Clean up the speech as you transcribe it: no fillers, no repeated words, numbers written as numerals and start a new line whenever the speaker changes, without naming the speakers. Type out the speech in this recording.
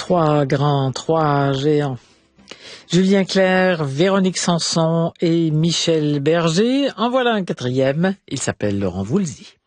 Trois grands, trois géants. Julien Clerc, Véronique Sanson et Michel Berger. En voilà un quatrième. Il s'appelle Laurent Voulzy.